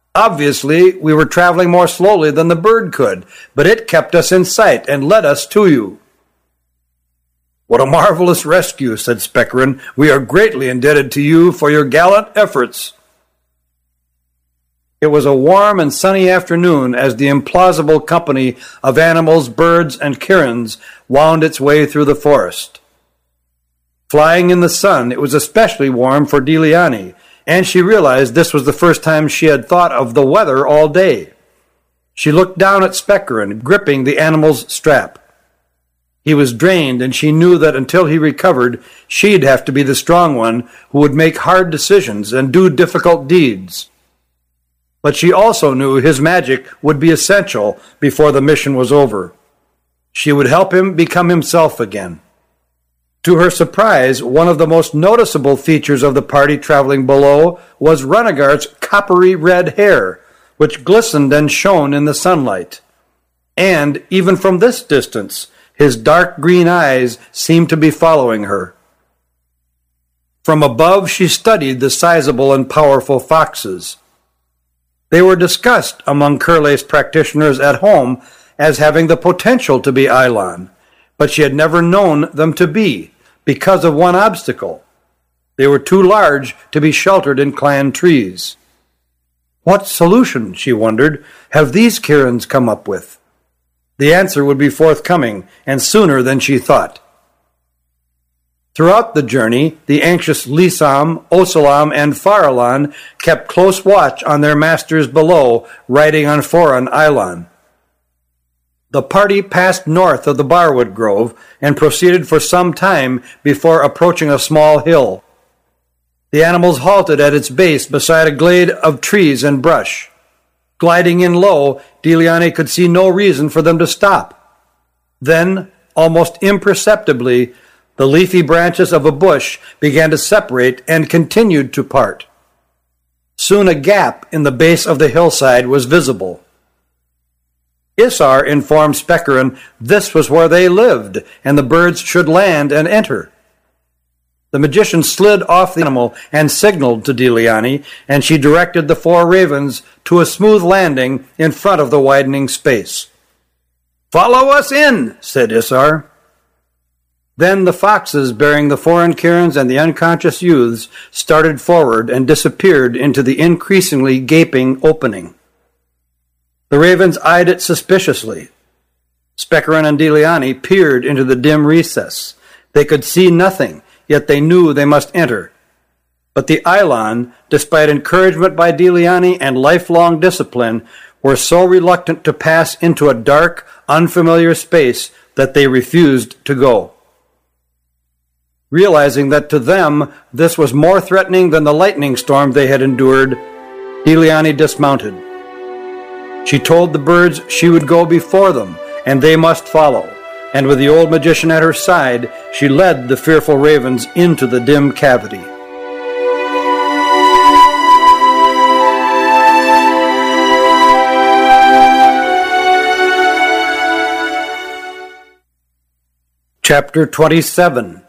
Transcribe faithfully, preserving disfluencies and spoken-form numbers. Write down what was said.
Obviously, we were traveling more slowly than the bird could, but it kept us in sight and led us to you." "What a marvelous rescue," said Spechorin. "We are greatly indebted to you for your gallant efforts." It was a warm and sunny afternoon as the implausible company of animals, birds, and Kirins wound its way through the forest. Flying in the sun, it was especially warm for Diliani, and she realized this was the first time she had thought of the weather all day. She looked down at Spechorin, gripping the animal's strap. He was drained, and she knew that until he recovered, she'd have to be the strong one who would make hard decisions and do difficult deeds. But she also knew his magic would be essential before the mission was over. She would help him become himself again. To her surprise, one of the most noticeable features of the party traveling below was Runaghart's coppery red hair, which glistened and shone in the sunlight. And, even from this distance, his dark green eyes seemed to be following her. From above, she studied the sizable and powerful foxes. They were discussed among Curle's practitioners at home as having the potential to be Eidolon, but she had never known them to be, because of one obstacle. They were too large to be sheltered in clan trees. What solution, she wondered, have these Kirins come up with? The answer would be forthcoming, and sooner than she thought. Throughout the journey, the anxious Lisam, Osalam, and Farallon kept close watch on their masters below, riding on Foran Eidolon. The party passed north of the Barwood Grove and proceeded for some time before approaching a small hill. The animals halted at its base beside a glade of trees and brush. Gliding in low, Diliani could see no reason for them to stop. Then, almost imperceptibly, the leafy branches of a bush began to separate and continued to part. Soon a gap in the base of the hillside was visible. Isar informed Spechorin this was where they lived, and the birds should land and enter. The magician slid off the animal and signaled to Diliani, and she directed the four ravens to a smooth landing in front of the widening space. "Follow us in," said Isar. Then the foxes bearing the foreign Kirins and the unconscious youths started forward and disappeared into the increasingly gaping opening. The ravens eyed it suspiciously. Spechorin and Diliani peered into the dim recess. They could see nothing, yet they knew they must enter. But the Eidolon, despite encouragement by Diliani and lifelong discipline, were so reluctant to pass into a dark, unfamiliar space that they refused to go. Realizing that to them this was more threatening than the lightning storm they had endured, Diliani dismounted. She told the birds she would go before them, and they must follow, and with the old magician at her side, she led the fearful ravens into the dim cavity. Chapter twenty-seven.